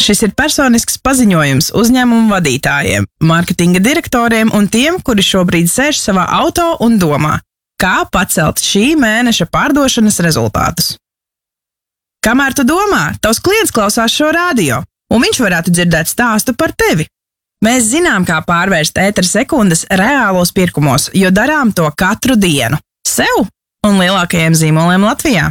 Šis ir personisks paziņojums uzņēmumu vadītājiem, mārketinga direktoriem un tiem, kuri šobrīd sēž savā auto un domā, kā pacelt šī mēneša pārdošanas rezultātus. Kamēr tu domā, tavs klients klausās šo radio, un viņš varētu dzirdēt stāstu par tevi. Mēs zinām, kā pārvērst ētera sekundes reālos pirkumos, jo darām to katru dienu. Sev un lielākajiem zīmoliem Latvijā.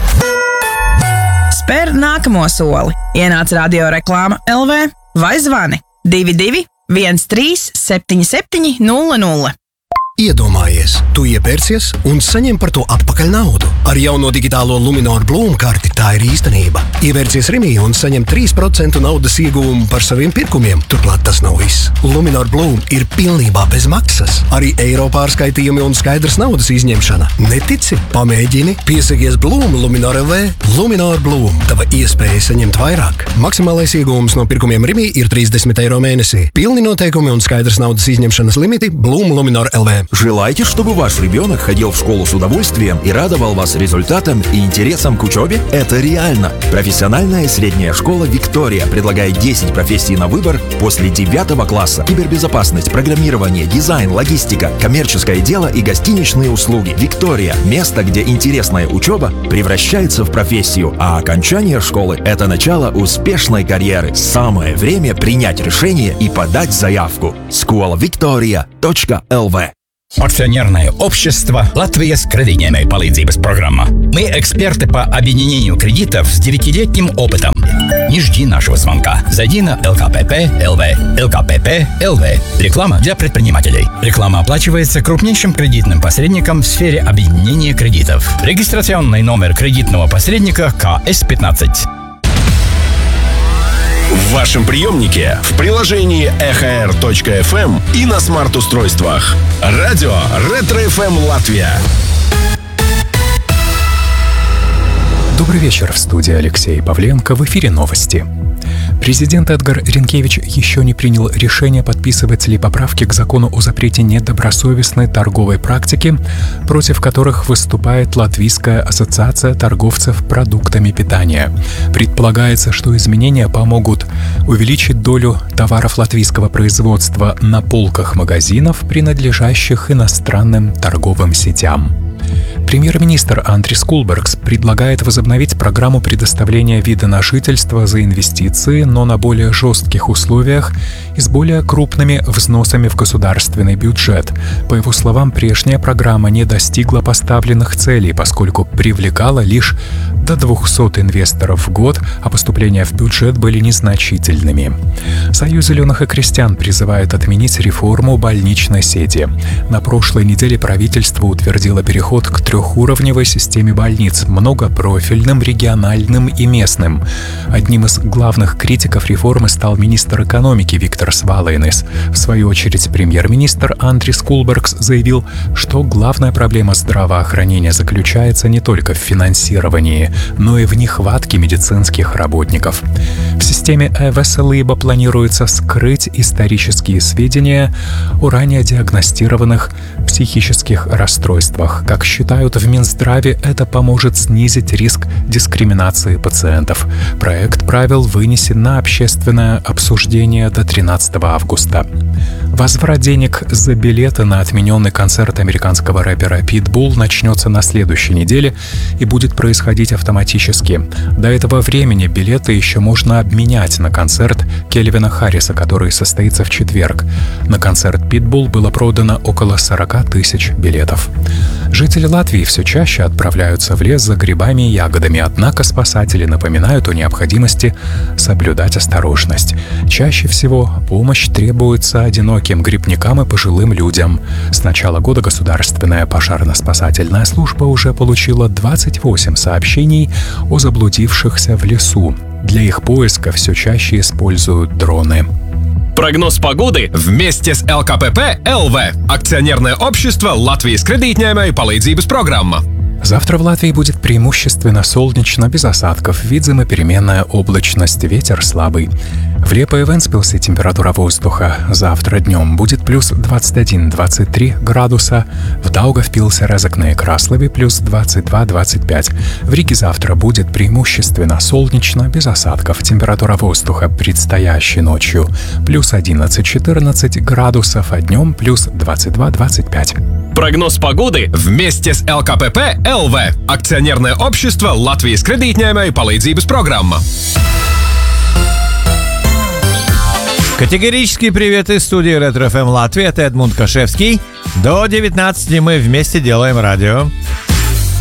Spēr nākamo soli. Ienāc radio reklāma LV vai zvani 22 13 77 00. Iedomājies, tu iepērcies un saņem par to atpakaļ naudu. Ar jauno digitālo Luminor Bloom karti tā ir īstenība. Ievērcies Rimī un saņem 3% naudas ieguvumu par saviem pirkumiem. Turklāt tas nav viss. Luminor Bloom ir pilnībā bez maksas. Arī eiro pārskaitījumi un skaidrs naudas izņemšana. Netici? Pamēģini. Piesakies Bloom Luminor LV. Luminor Bloom. Tava iespēja saņemt vairāk. Maksimālais ieguvums no pirkumiem Rimī ir 30 eiro mēnesī. Pilni noteikumi un skaidrs naudas izņemšanas limiti Bloom Luminor LV. Желаете, чтобы ваш ребенок ходил в школу с удовольствием и радовал вас результатам и интересам к учебе? Это реально! Профессиональная средняя школа «Виктория» предлагает 10 профессий на выбор после 9 класса. Кибербезопасность, программирование, дизайн, логистика, коммерческое дело и гостиничные услуги. «Виктория» – место, где интересная учеба превращается в профессию, а окончание школы – это начало успешной карьеры. Самое время принять решение и подать заявку. Skolavictoria.lv. Акционерное общество «Латвijas кредитņēmēju palīdzības программа». Мы эксперты по объединению кредитов с 9-летним опытом. Не жди нашего звонка. Зайди на LKPP.LV. LKPP.LV. Реклама для предпринимателей. Реклама оплачивается крупнейшим кредитным посредником в сфере объединения кредитов. Регистрационный номер кредитного посредника КС-15. В вашем приемнике, в приложении EHR.FM и на смарт-устройствах. Радио Ретро-ФМ Латвия. Добрый вечер, в студии Алексей Павленко, в эфире новости. Президент Эдгар Ринкевич еще не принял решение, подписывать ли поправки к закону о запрете недобросовестной торговой практики, против которых выступает Латвийская ассоциация торговцев продуктами питания. Предполагается, что изменения помогут увеличить долю товаров латвийского производства на полках магазинов, принадлежащих иностранным торговым сетям. Премьер-министр Андрис Кулбергс предлагает возобновить программу предоставления вида на жительство за инвестиции, но на более жестких условиях и с более крупными взносами в государственный бюджет. По его словам, прежняя программа не достигла поставленных целей, поскольку привлекала лишь до 200 инвесторов в год, а поступления в бюджет были незначительными. Союз зеленых и крестьян призывает отменить реформу больничной сети. На прошлой неделе правительство утвердило переход к трехуровневой системе больниц, многопрофильным, региональным и местным. Одним из главных критиков реформы стал министр экономики Виктор Свалейнес. В свою очередь, премьер-министр Андрис Кулбергс заявил, что главная проблема здравоохранения заключается не только в финансировании, но и в нехватке медицинских работников. В системе e-Veselība планируется скрыть исторические сведения о ранее диагностированных психических расстройствах. Как считают в Минздраве, это поможет снизить риск дискриминации пациентов. Проект правил вынесен на общественное обсуждение до 13 августа. Возврат денег за билеты на отмененный концерт американского рэпера Pitbull начнется на следующей неделе и будет происходить автоматически. До этого времени билеты еще можно обменять на концерт Кельвина Харриса, который состоится в четверг. На концерт Pitbull было продано около 40 тысяч билетов. Жители Латвии все чаще отправляются в лес за грибами и ягодами, однако спасатели напоминают о необходимости соблюдать осторожность. Чаще всего помощь требуется одиноким грибникам и пожилым людям. С начала года Государственная пожарно-спасательная служба уже получила 28 сообщений о заблудившихся в лесу. Для их поиска все чаще используют дроны. Прогноз погоды вместе с ЛКПП.ЛВ. Акционерное общество «Латвijas кредитņēmēju palīdzības программа». Завтра в Латвии будет преимущественно солнечно, без осадков, видима переменная облачность, ветер слабый. В Лепо и Вентспилсе температура воздуха завтра днем будет плюс 21-23 градуса, в Даугавпилсе, Резекне и Краслове плюс 22-25. В Риге завтра будет преимущественно солнечно, без осадков. Температура воздуха предстоящей ночью плюс 11-14 градусов, а днем плюс 22-25. Прогноз погоды вместе с ЛКПП ЛВ. Акционерное общество Латвijas кредитņēmēju palīdzības программа. Категорический привет из студии Ретро ФМ Латвия. Это Эдмунд Кашевский. До 19 мы вместе делаем радио.